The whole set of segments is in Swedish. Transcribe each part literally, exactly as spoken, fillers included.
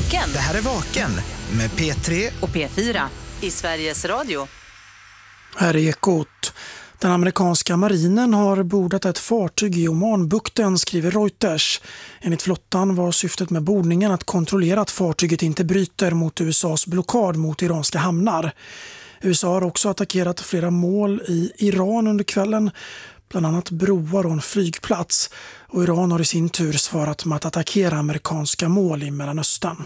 Vaken. Det här är Vaken med P tre och P fyra i Sveriges Radio. Här är Ekot. Den amerikanska marinen har bordat ett fartyg i Omanbukten, skriver Reuters. Enligt flottan var syftet med bordningen att kontrollera att fartyget inte bryter mot U S A:s blockad mot iranska hamnar. U S A har också attackerat flera mål i Iran under kvällen, bland annat broar och en flygplats. Och Iran har i sin tur svarat med att attackera amerikanska mål i Mellanöstern.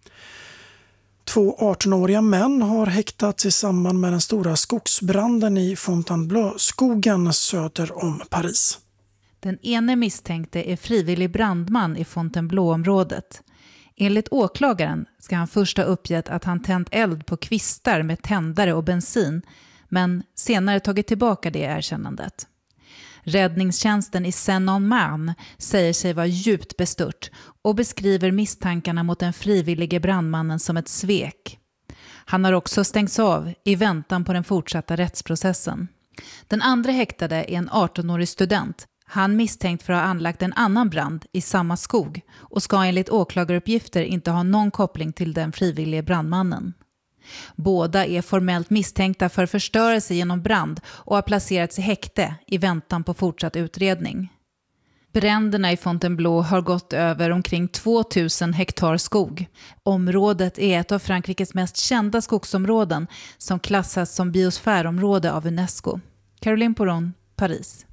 Två arton-åriga män har häktats i samband med den stora skogsbranden i Fontainebleau-skogen söder om Paris. Den ene misstänkte är frivillig brandman i Fontainebleau-området. Enligt åklagaren ska han först ha uppgett att han tänt eld på kvistar med tändare och bensin, men senare tagit tillbaka det erkännandet. Räddningstjänsten i Seine-en-Marne säger sig vara djupt bestört och beskriver misstankarna mot den frivillige brandmannen som ett svek. Han har också stängts av i väntan på den fortsatta rättsprocessen. Den andra häktade är en arton-årig student. Han misstänkt för att ha anlagt en annan brand i samma skog och ska enligt åklagaruppgifter inte ha någon koppling till den frivillige brandmannen. Båda är formellt misstänkta för förstörelse genom brand och har placerats i häkte i väntan på fortsatt utredning. Bränderna i Fontainebleau har gått över omkring tvåtusen hektar skog. Området är ett av Frankrikes mest kända skogsområden som klassas som biosfärområde av UNESCO. Caroline Poron, Paris.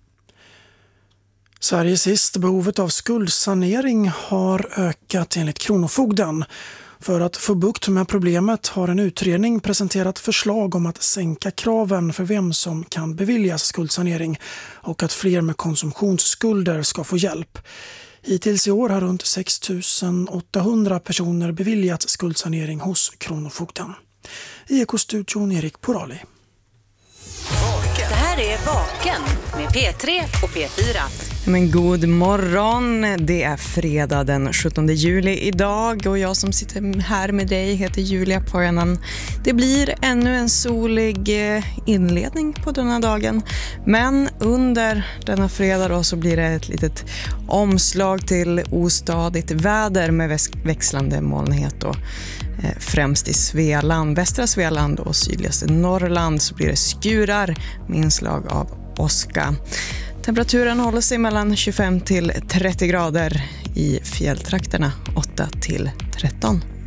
Sverige sist. Behovet av skuldsanering har ökat enligt Kronofogden. För att få bukt med problemet har en utredning presenterat förslag om att sänka kraven för vem som kan beviljas skuldsanering och att fler med konsumtionsskulder ska få hjälp. Hittills i år har runt sex tusen åttahundra personer beviljats skuldsanering hos Kronofogden. I Ekostudion Erik Porali. Det här är Vaken med P tre och P fyra. Men god morgon, det är fredag den sjuttonde juli idag och jag som sitter här med dig heter Julia Pojanen. Det blir ännu en solig inledning på denna dagen, men under denna fredag då så blir det ett litet omslag till ostadigt väder med växlande molnighet och främst i Svealand, västra Svealand och sydligaste Norrland så blir det skurar med inslag av åska. Temperaturen håller sig mellan tjugofem till trettio grader, i fjälltrakterna åtta till tretton